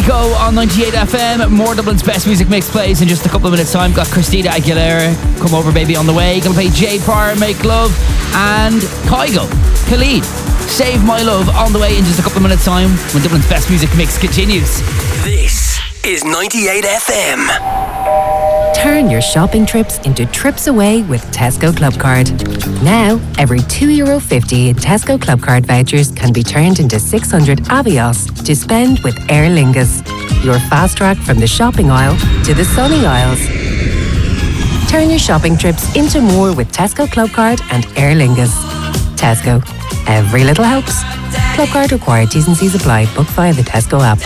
Echo on 98 FM. More Dublin's best music mix plays in just a couple of minutes' time. Got Christina Aguilera, Come Over Baby on the way. Gonna play Jay Pryor, Make Love, and Kygo, Khalid, Save My Love on the way in just a couple of minutes' time when Dublin's best music mix continues. This is 98 FM. Turn your shopping trips into trips away with Tesco Clubcard. Now, every €2.50 in Tesco Clubcard vouchers can be turned into 600 Avios to spend with Aer Lingus. Your fast track from the shopping aisle to the sunny aisles. Turn your shopping trips into more with Tesco Clubcard and Aer Lingus. Tesco. Every little helps. Clubcard required. T's and C's apply. Book via the Tesco app.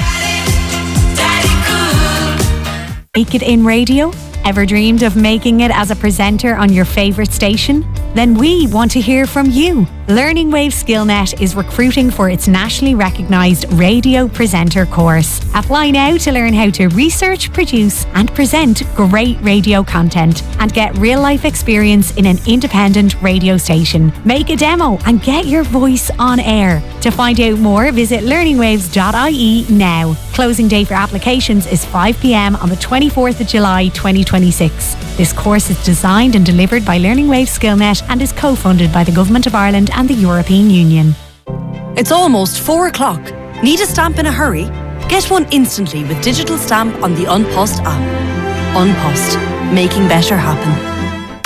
Make it in radio? Ever dreamed of making it as a presenter on your favourite station? Then we want to hear from you. Learning Wave SkillNet is recruiting for its nationally recognised radio presenter course. Apply now to learn how to research, produce and present great radio content and get real-life experience in an independent radio station. Make a demo and get your voice on air. To find out more, visit learningwaves.ie now. Closing date for applications is 5 p.m. on the 24th of July 2026. This course is designed and delivered by Learning Wave SkillNet and is co-funded by the Government of Ireland and the European Union. It's almost 4 o'clock. Need a stamp in a hurry? Get one instantly with digital stamp on the Unpost app. Unpost, making better happen.